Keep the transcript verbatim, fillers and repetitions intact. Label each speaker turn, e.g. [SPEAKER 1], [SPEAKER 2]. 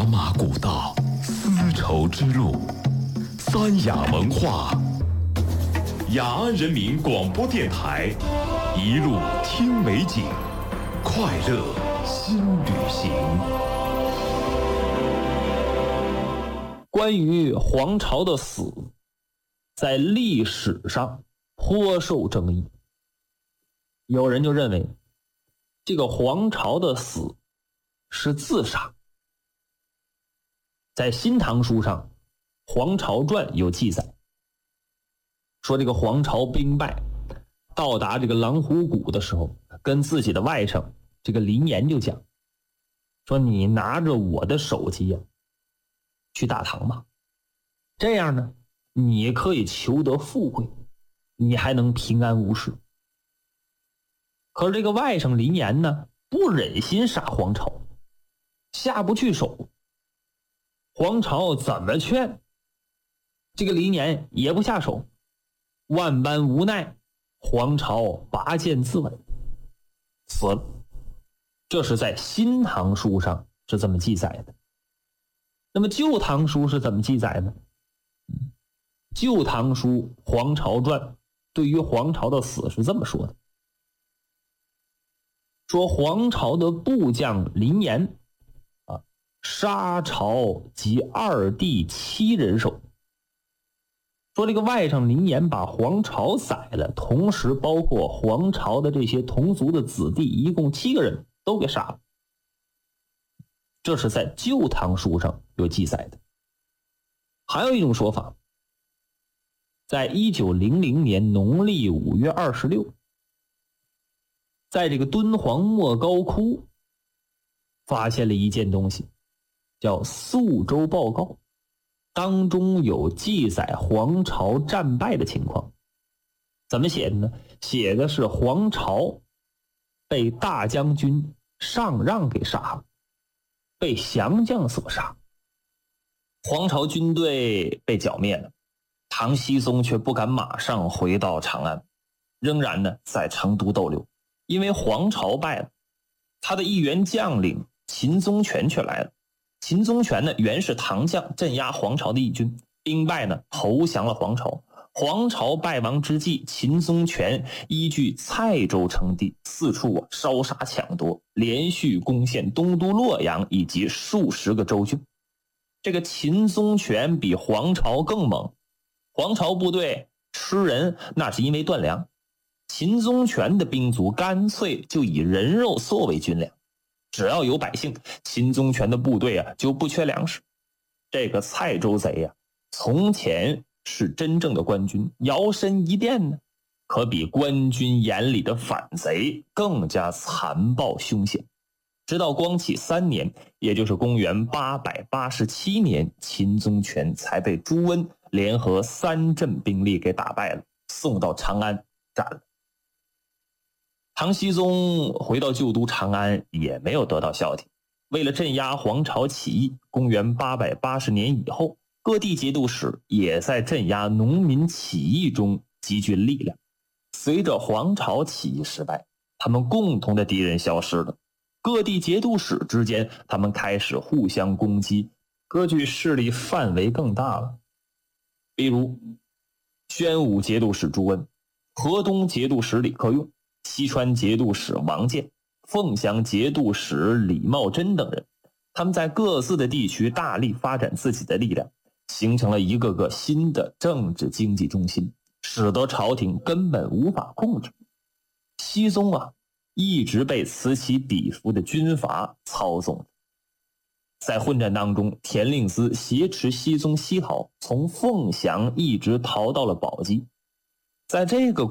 [SPEAKER 1] 茶马古道，丝绸之路，三雅文化，雅安人民广播电台，一路听美景，快乐新旅行。
[SPEAKER 2] 关于黄巢的死，在历史上颇受争议。有人就认为，这个黄巢的死是自杀。在《新唐书》上，《黄巢传》有记载，说这个黄巢兵败，到达这个狼虎谷的时候，跟自己的外甥这个林岩就讲，说你拿着我的首级呀，去大唐吧，这样呢，你可以求得富贵，你还能平安无事。可是这个外甥林岩呢，不忍心杀黄巢，下不去手。黄巢怎么劝，这个林岩也不下手，万般无奈，黄巢拔剑自刎，死了。这是在《新唐书》上是这么记载的。那么《旧唐书》是怎么记载呢？《旧唐书·黄巢传》对于黄巢的死是这么说的，说黄巢的部将林岩啊，杀巢及二弟七人首。说这个外甥林岩把黄巢宰了，同时包括黄巢的这些同族的子弟，一共七个人都给杀了。这是在《旧唐书》上有记载的。还有一种说法，在一九零零年农历五月二十六，在这个敦煌莫高窟发现了一件东西，叫《宿州报告》，当中有记载黄巢战败的情况。怎么写的呢？写的是黄巢被大将军上让给杀了，被降将所杀。黄巢军队被剿灭了，唐僖宗却不敢马上回到长安，仍然呢在成都逗留。因为黄巢败了，他的一员将领秦宗权却来了。秦宗权呢原是唐将，镇压黄巢的义军，兵败呢投降了黄巢。黄巢败亡之际，秦宗权依据蔡州称帝，四处啊烧杀抢夺，连续攻陷东都洛阳以及数十个州郡。这个秦宗权比黄巢更猛，黄巢部队吃人那是因为断粮，秦宗权的兵卒干脆就以人肉作为军粮，只要有百姓，秦宗权的部队啊就不缺粮食。这个蔡州贼啊，从前是真正的官军，摇身一变呢，可比官军眼里的反贼更加残暴凶险。直到光启三年，也就是公元八百八十七年，秦宗权才被朱温联合三镇兵力给打败了，送到长安斩了。唐僖宗回到旧都长安也没有得到消停，为了镇压黄巢起义，公元八百八十年以后，各地节度使也在镇压农民起义中集聚力量。随着黄巢起义失败，他们共同的敌人消失了，各地节度使之间他们开始互相攻击，割据势力范围更大了。比如宣武节度使朱温、河东节度使李克用、西川节度使王建、凤翔节度使李茂贞等人，他们在各自的地区大力发展自己的力量，形成了一个个新的政治经济中心，使得朝廷根本无法控制。僖宗啊，一直被此起彼伏的军阀操纵。在混战当中，田令孜挟持僖宗西逃，从凤翔一直逃到了宝鸡。在这个